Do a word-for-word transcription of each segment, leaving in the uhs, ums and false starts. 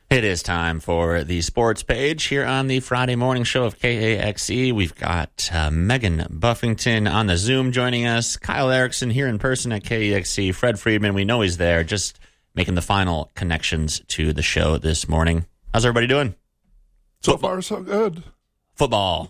It is time for the sports page here on the Friday morning show of K A X E. We've got uh, Megan Buffington on the Zoom joining us, Kyle Erickson here in person at K A X E, Fred Friedman, we know he's there, just making the final connections to the show this morning. How's everybody doing? So Football. far, so good. Football.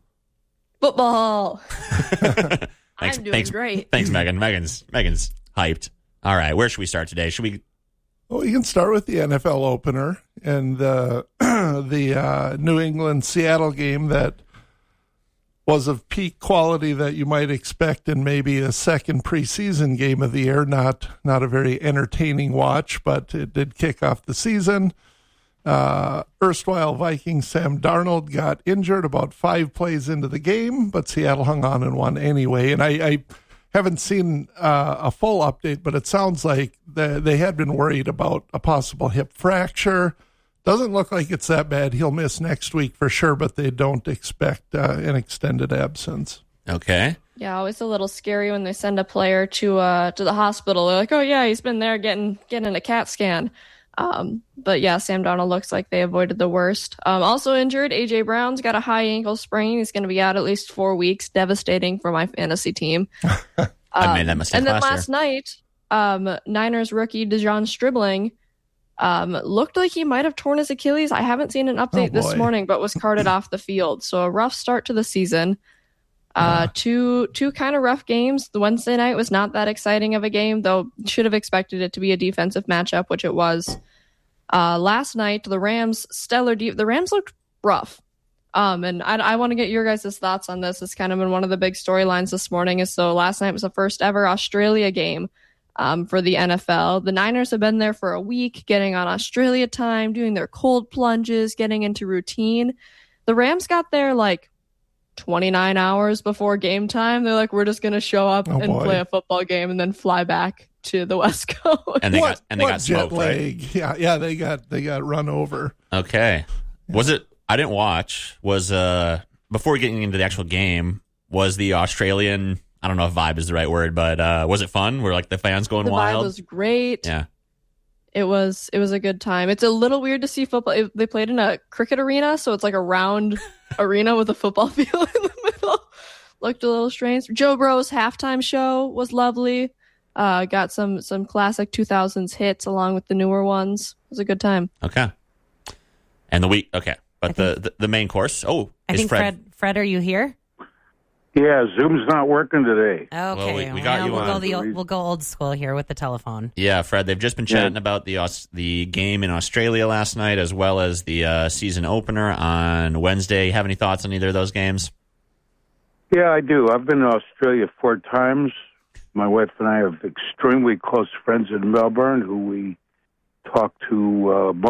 Football. thanks, I'm doing thanks, great. Thanks, Megan. Megan's Megan's hyped. All right, where should we start today? Should we... Well, you can start with the N F L opener and uh, the uh, New England-Seattle game that was of peak quality that you might expect in maybe a second preseason game of the year. Not not a very entertaining watch, but it did kick off the season. Uh, erstwhile Vikings Sam Darnold got injured about five plays into the game, but Seattle hung on and won anyway. And I... I haven't seen uh, a full update, but it sounds like the, they had been worried about a possible hip fracture. Doesn't look like it's that bad. He'll miss next week for sure, but they don't expect uh, an extended absence. Okay. Yeah, always a little scary when they send a player to uh, to the hospital. They're like, oh, yeah, he's been there getting getting a CAT scan. Um, but yeah, Sam Darnold looks like they avoided the worst. Um, also injured, A J Brown's got a high ankle sprain. He's going to be out at least four weeks. Devastating for my fantasy team. um, I made that mistake And then last, last night, um, Niners rookie Dejon Stribling um, looked like he might have torn his Achilles. I haven't seen an update oh this morning, but was carted off the field. So a rough start to the season. Uh, uh. Two two kind of rough games. The Wednesday night was not that exciting of a game, though should have expected it to be a defensive matchup, which it was. Uh, last night, the Rams, stellar deep. The Rams looked rough. Um, and I, I want to get your guys' thoughts on this. It's kind of been one of the big storylines this morning. Is so last night was the first ever Australia game um, for the N F L. The Niners have been there for a week, getting on Australia time, doing their cold plunges, getting into routine. The Rams got there like twenty-nine hours before game time. They're like, we're just going to show up oh, and boy. play a football game and then fly back to the West Coast. And they what, got and they what got jet smoked, lag? right? Yeah, yeah, they got they got run over. Okay. Yeah. Was it? I didn't watch. Was uh before getting into the actual game, was the Australian? I don't know if vibe is the right word, but uh, was it fun? Were like the fans going the wild? The vibe was great. Yeah. It was it was a good time. It's a little weird to see football. It, they played in a cricket arena, so it's like a round arena with a football field in the middle. Looked a little strange. Joe Burrow's halftime show was lovely. Uh, got some some classic two thousands hits along with the newer ones. It was a good time. Okay. And the week, okay. But the, the, the main course, oh, I is think Fred. Fred, Fred, are you here? Yeah, Zoom's not working today. Okay, Well, we- we got well, you we'll on. go the old, we'll go old school here with the telephone. Yeah, Fred, they've just been Yeah. chatting about the Aus- the game in Australia last night as well as the uh, season opener on Wednesday. Have any thoughts on either of those games? Yeah, I do. I've been to Australia four times. My wife and I have extremely close friends in Melbourne who we talk to uh,